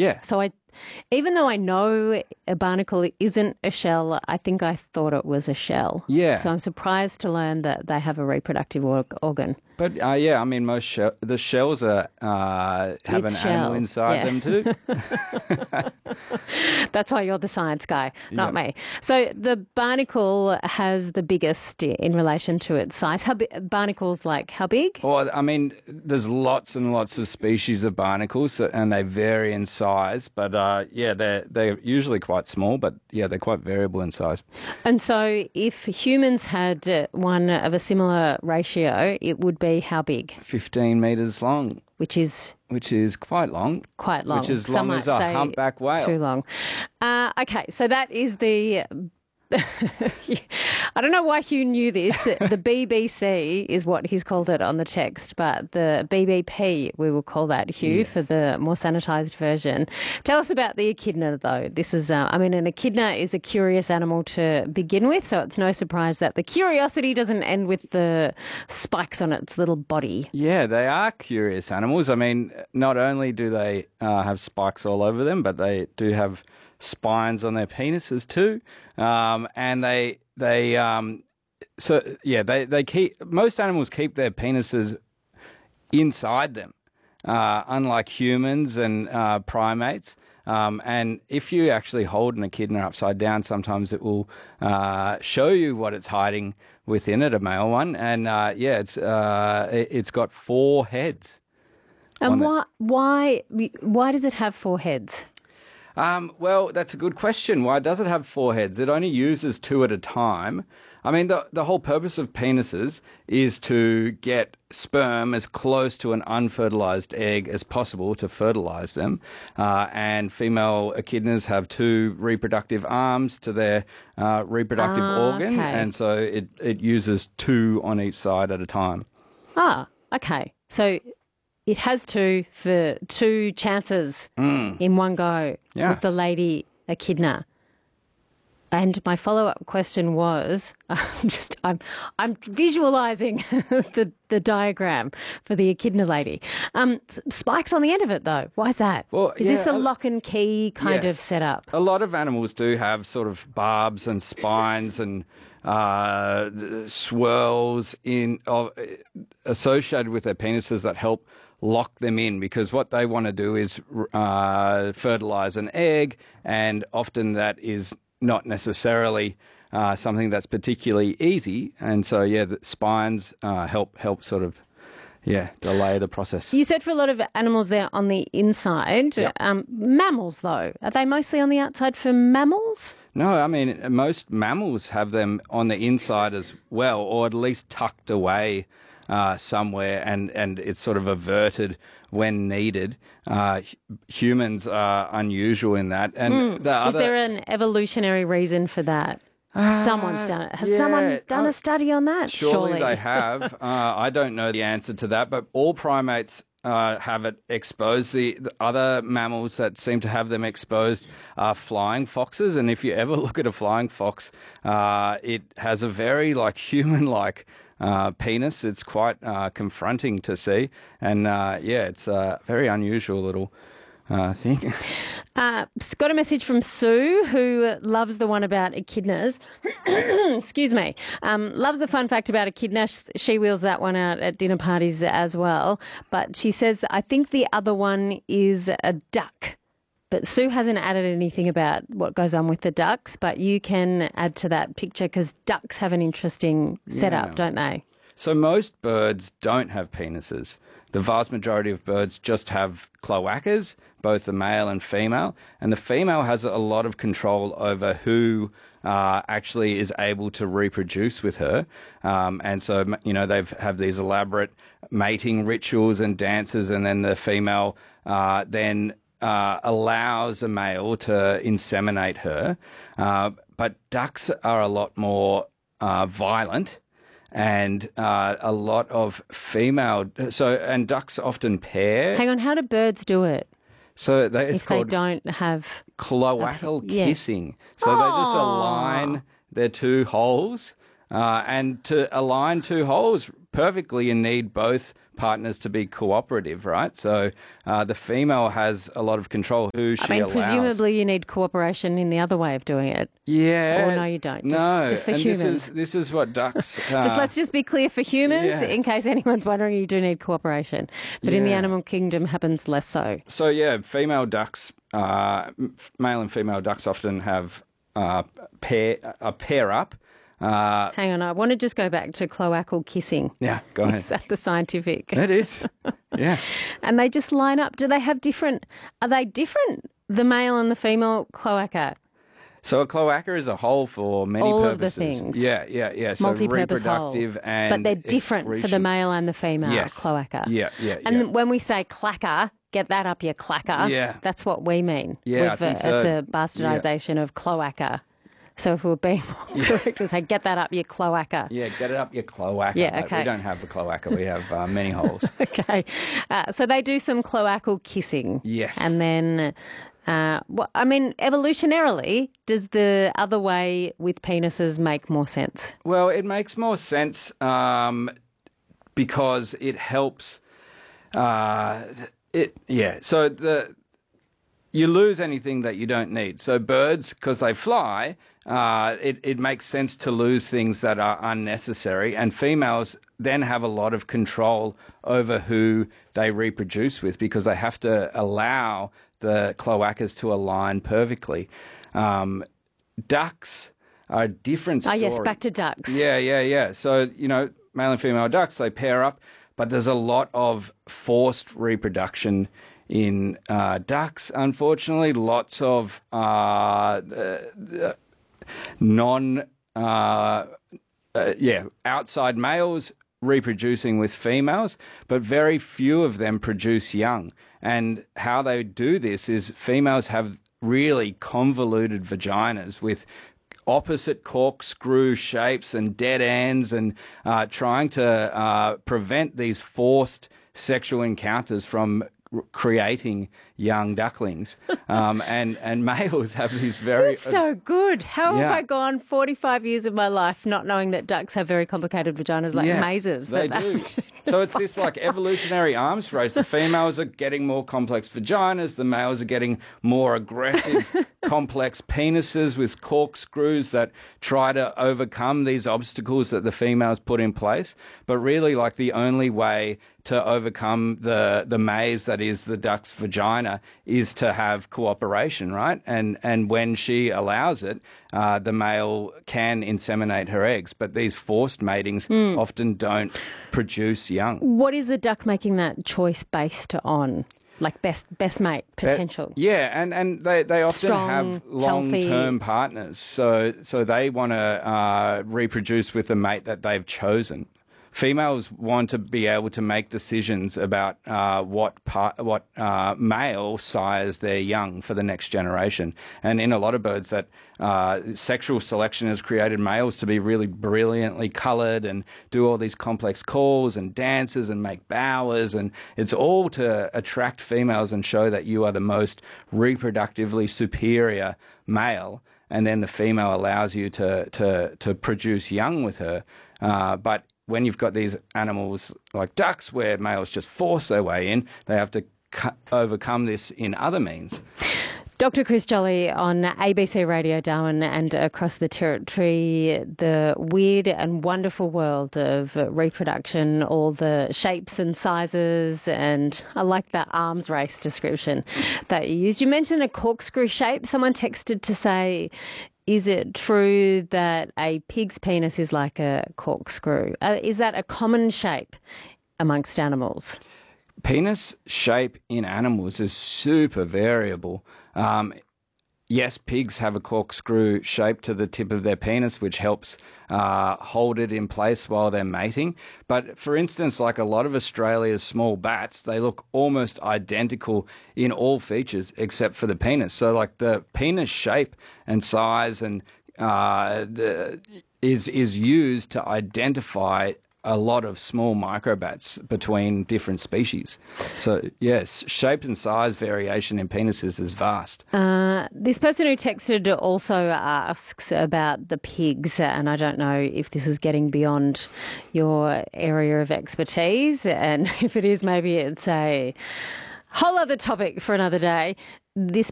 Yeah. So even though I know a barnacle isn't a shell, I think I thought it was a shell. Yeah. So I'm surprised to learn that they have a reproductive organ. But yeah, I mean, the shells have an animal inside them too. That's why you're the science guy, not me. So the barnacle has the biggest in relation to its size. Barnacles, like how big? Well, I mean, there's lots and lots of species of barnacles, and they vary in size. But yeah, they're usually quite small, but yeah, they're quite variable in size. And so if humans had one of a similar ratio, it would be how big? 15 metres long. Which is quite long. Quite long. Which is long as a humpback whale. Too long. Okay, so that is the... I don't know why Hugh knew this. The BBC is what he's called it on the text, but the BBP, we will call that, Hugh, for the more sanitised version. Tell us about the echidna, though. This is, an echidna is a curious animal to begin with, so it's no surprise that the curiosity doesn't end with the spikes on its little body. Yeah, they are curious animals. I mean, not only do they have spikes all over them, but they do have spines on their penises too, and they keep, most animals keep their penises inside them, unlike humans and primates. And if you actually hold an echidna upside down, sometimes it will show you what it's hiding within it, a male one, and it's got 4 heads. And why does it have 4 heads? Well, that's a good question. Why does it have 4 heads? It only uses 2 at a time. I mean, the whole purpose of penises is to get sperm as close to an unfertilized egg as possible to fertilize them. And female echidnas have 2 reproductive arms to their reproductive organ. Okay. And so it uses 2 on each side at a time. Ah, okay. So it has 2 for 2 chances in one go with the lady echidna. And my follow-up question was, I'm visualising the diagram for the echidna lady. Spikes on the end of it, though. Why is that? Well, is this the lock and key kind of setup? A lot of animals do have sort of barbs and spines and swirls associated with their penises that help lock them in, because what they want to do is fertilize an egg, and often that is not necessarily something that's particularly easy. And so, the spines help sort of, delay the process. You said for a lot of animals they're on the inside. Yep. Mammals, though, are they mostly on the outside for mammals? No, I mean, most mammals have them on the inside as well, or at least tucked away somewhere, and it's sort of averted when needed. Humans are unusual in that. And is there an evolutionary reason for that? Someone's done it. Has someone done a study on that? Surely they have. I don't know the answer to that, but all primates have it exposed. The other mammals that seem to have them exposed are flying foxes. And if you ever look at a flying fox, it has a very human-like penis. It's quite confronting to see. And it's a very unusual little thing. Got a message from Sue, who loves the one about echidnas. Excuse me. Loves the fun fact about echidna. She wheels that one out at dinner parties as well. But she says, I think the other one is a duck. But Sue hasn't added anything about what goes on with the ducks, but you can add to that picture, because ducks have an interesting setup, don't they? So most birds don't have penises. The vast majority of birds just have cloacas, both the male and female, and the female has a lot of control over who actually is able to reproduce with her. And so, they have these elaborate mating rituals and dances, and then the female then allows a male to inseminate her. But ducks are a lot more violent, and a lot of and ducks often pair. Hang on, how do birds do it? So it's called they don't have cloacal kissing. So they just align their 2 holes, and to align 2 holes perfectly, you need both partners to be cooperative, right? So the female has a lot of control who she allows. Presumably you need cooperation in the other way of doing it. Yeah. Or no, you don't. Just for and humans. This is what ducks... Let's just be clear for humans, in case anyone's wondering, you do need cooperation. But in the animal kingdom happens less so. So, yeah, female ducks, male and female ducks often have a pair up. Hang on, I want to just go back to cloacal kissing. Yeah, go ahead. Is that the scientific? It is, yeah. And they just line up. Do they have different... Are they different, the male and the female cloaca? So a cloaca is a hole for many all purposes. All of the things. Yeah. So multi-purpose reproductive hole. and But they're different for the male and the female cloaca. Yeah. And when we say clacker, get that up your clacker. Yeah. That's what we mean. Yeah, I think so. It's a bastardization of cloaca. So if we were being more correct, we say get that up your cloaca. Yeah, get it up your cloaca. Yeah, okay. We don't have the cloaca. We have many holes. Okay. So they do some cloacal kissing. Yes. And then... evolutionarily, does the other way with penises make more sense? Well, it makes more sense because it helps. So you lose anything that you don't need. So birds, because they fly, it makes sense to lose things that are unnecessary. And females then have a lot of control over who they reproduce with because they have to allow the cloacas to align perfectly. Ducks are a different story. Oh, yes, back to ducks. Yeah. So, male and female ducks, they pair up, but there's a lot of forced reproduction in ducks, unfortunately. Lots of outside males reproducing with females, but very few of them produce young. And how they do this is females have really convoluted vaginas with opposite corkscrew shapes and dead ends and trying to prevent these forced sexual encounters from creating young ducklings. And males have these very... That's so good. How have I gone 45 years of my life not knowing that ducks have very complicated vaginas like mazes? They do. So it's this like evolutionary arms race. The females are getting more complex vaginas. The males are getting more aggressive, complex penises with corkscrews that try to overcome these obstacles that the females put in place. But really, like, the only way to overcome the maze that is the duck's vagina is to have cooperation, right? And when she allows it, the male can inseminate her eggs. But these forced matings often don't produce young. What is the duck making that choice based on? Like best mate potential. And they often strong, have long-term healthy partners. So they want to reproduce with the mate that they've chosen. Females want to be able to make decisions about what male sires their young for the next generation. And in a lot of birds, that sexual selection has created males to be really brilliantly coloured and do all these complex calls and dances and make bowers. And it's all to attract females and show that you are the most reproductively superior male. And then the female allows you to produce young with her. But when you've got these animals like ducks where males just force their way in, they have to overcome this in other means. Dr. Chris Jolly on ABC Radio Darwin and across the territory, the weird and wonderful world of reproduction, all the shapes and sizes, and I like that arms race description that you used. You mentioned a corkscrew shape. Someone texted to say, is it true that a pig's penis is like a corkscrew? Is that a common shape amongst animals? Penis shape in animals is super variable. Yes, pigs have a corkscrew shape to the tip of their penis, which helps hold it in place while they're mating. But for instance, like a lot of Australia's small bats, they look almost identical in all features except for the penis. So like the penis shape and size and is used to identify a lot of small microbats between different species. So, yes, shape and size variation in penises is vast. This person who texted also asks about the pigs, and I don't know if this is getting beyond your area of expertise, and if it is, maybe it's a whole other topic for another day. This